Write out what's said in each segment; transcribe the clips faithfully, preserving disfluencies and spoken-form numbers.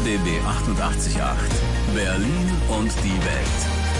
B B achtundachtzig Komma acht. Berlin und die Welt.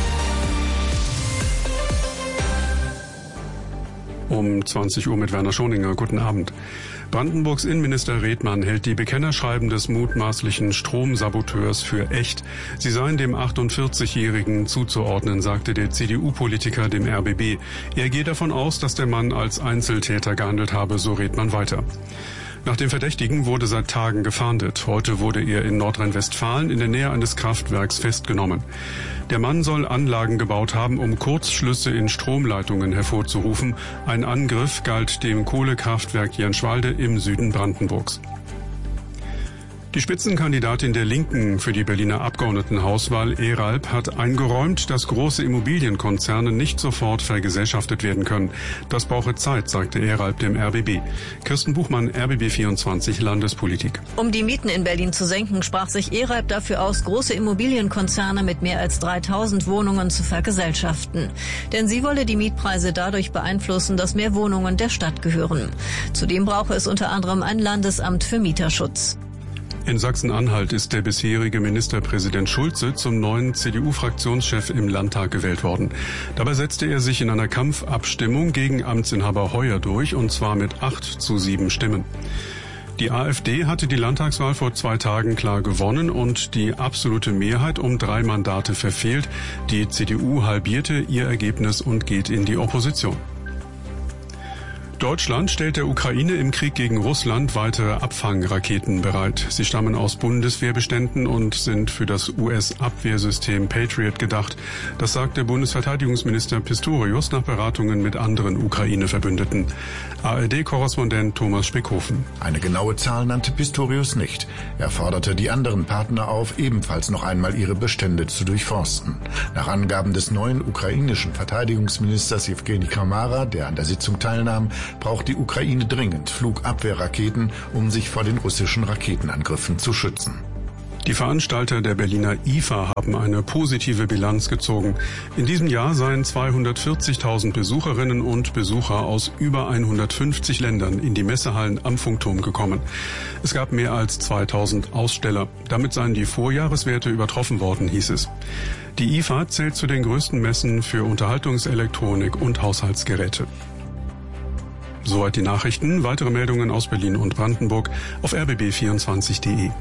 Um zwanzig Uhr mit Werner Schoninger. Guten Abend. Brandenburgs Innenminister Redmann hält die Bekennerschreiben des mutmaßlichen Stromsaboteurs für echt. Sie seien dem achtundvierzigjährigen zuzuordnen, sagte der C D U-Politiker dem R B B. Er gehe davon aus, dass der Mann als Einzeltäter gehandelt habe, so Redmann weiter. Nach dem Verdächtigen wurde seit Tagen gefahndet. Heute wurde er in Nordrhein-Westfalen in der Nähe eines Kraftwerks festgenommen. Der Mann soll Anlagen gebaut haben, um Kurzschlüsse in Stromleitungen hervorzurufen. Ein Angriff galt dem Kohlekraftwerk Jenschwalde im Süden Brandenburgs. Die Spitzenkandidatin der Linken für die Berliner Abgeordnetenhauswahl, Eralp, hat eingeräumt, dass große Immobilienkonzerne nicht sofort vergesellschaftet werden können. Das brauche Zeit, sagte Eralp dem R B B. Kirsten Buchmann, R B B vierundzwanzig Landespolitik. Um die Mieten in Berlin zu senken, sprach sich Eralp dafür aus, große Immobilienkonzerne mit mehr als dreitausend Wohnungen zu vergesellschaften. Denn sie wolle die Mietpreise dadurch beeinflussen, dass mehr Wohnungen der Stadt gehören. Zudem brauche es unter anderem ein Landesamt für Mieterschutz. In Sachsen-Anhalt ist der bisherige Ministerpräsident Schulze zum neuen C D U-Fraktionschef im Landtag gewählt worden. Dabei setzte er sich in einer Kampfabstimmung gegen Amtsinhaber Heuer durch, und zwar mit acht zu sieben Stimmen. Die AfD hatte die Landtagswahl vor zwei Tagen klar gewonnen und die absolute Mehrheit um drei Mandate verfehlt. Die C D U halbierte ihr Ergebnis und geht in die Opposition. Deutschland stellt der Ukraine im Krieg gegen Russland weitere Abfangraketen bereit. Sie stammen aus Bundeswehrbeständen und sind für das U S-Abwehrsystem Patriot gedacht. Das sagte Bundesverteidigungsminister Pistorius nach Beratungen mit anderen Ukraine-Verbündeten. A R D-Korrespondent Thomas Speckhofen. Eine genaue Zahl nannte Pistorius nicht. Er forderte die anderen Partner auf, ebenfalls noch einmal ihre Bestände zu durchforsten. Nach Angaben des neuen ukrainischen Verteidigungsministers Jewgeni Kramara, der an der Sitzung teilnahm, braucht die Ukraine dringend Flugabwehrraketen, um sich vor den russischen Raketenangriffen zu schützen. Die Veranstalter der Berliner I F A haben eine positive Bilanz gezogen. In diesem Jahr seien zweihundertvierzigtausend Besucherinnen und Besucher aus über hundertfünfzig Ländern in die Messehallen am Funkturm gekommen. Es gab mehr als zweitausend Aussteller. Damit seien die Vorjahreswerte übertroffen worden, hieß es. Die I F A zählt zu den größten Messen für Unterhaltungselektronik und Haushaltsgeräte. Soweit die Nachrichten. Weitere Meldungen aus Berlin und Brandenburg auf r b b vierundzwanzig punkt d e.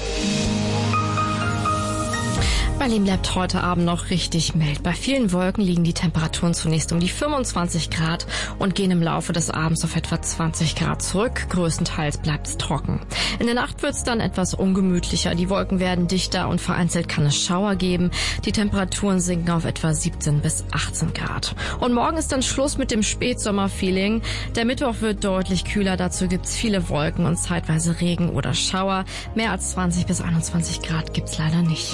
Berlin bleibt heute Abend noch richtig mild. Bei vielen Wolken liegen die Temperaturen zunächst um die fünfundzwanzig Grad und gehen im Laufe des Abends auf etwa zwanzig Grad zurück. Größtenteils bleibt es trocken. In der Nacht wird es dann etwas ungemütlicher. Die Wolken werden dichter und vereinzelt kann es Schauer geben. Die Temperaturen sinken auf etwa siebzehn bis achtzehn Grad. Und morgen ist dann Schluss mit dem Spätsommerfeeling. Der Mittwoch wird deutlich kühler. Dazu gibt es viele Wolken und zeitweise Regen oder Schauer. Mehr als zwanzig bis einundzwanzig Grad gibt es leider nicht.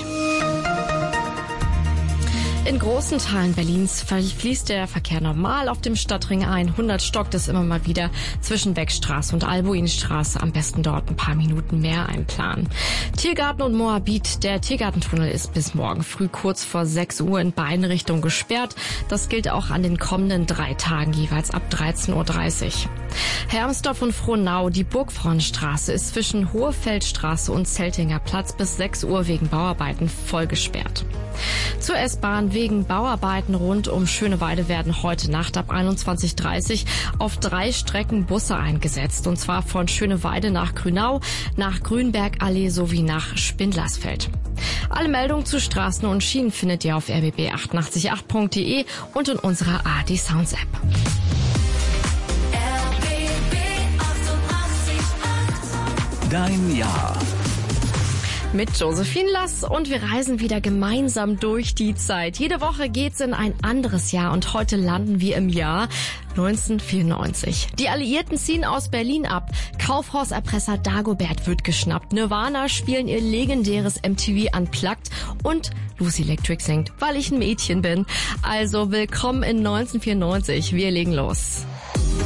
In großen Teilen Berlins fließt der Verkehr normal auf dem Stadtring ein. hundert stockt es immer mal wieder zwischen Beckstraße und Albuinstraße. Am besten dort ein paar Minuten mehr einplanen. Tiergarten und Moabit. Der Tiergartentunnel ist bis morgen früh kurz vor sechs Uhr in beiden Richtungen gesperrt. Das gilt auch an den kommenden drei Tagen, jeweils ab dreizehn Uhr dreißig. Hermsdorf und Frohnau. Die Burgfrauenstraße ist zwischen Hohefeldstraße und Zeltinger Platz bis sechs Uhr wegen Bauarbeiten voll gesperrt. Zur S-Bahn. Wegen Bauarbeiten rund um Schöneweide werden heute Nacht ab einundzwanzig Uhr dreißig auf drei Strecken Busse eingesetzt. Und zwar von Schöneweide nach Grünau, nach Grünbergallee sowie nach Spindlersfeld. Alle Meldungen zu Straßen und Schienen findet ihr auf r b b achtundachtzig Komma acht punkt d e und in unserer A R D Sounds App. Dein Jahr. Mit Josephine Lass und wir reisen wieder gemeinsam durch die Zeit. Jede Woche geht's in ein anderes Jahr und heute landen wir im Jahr neunzehnhundertvierundneunzig. Die Alliierten ziehen aus Berlin ab. Kaufhauserpresser Dagobert wird geschnappt. Nirvana spielen ihr legendäres M T V Unplugged und Lucy Electric singt, weil ich ein Mädchen bin. Also willkommen in neunzehnhundertvierundneunzig. Wir legen los.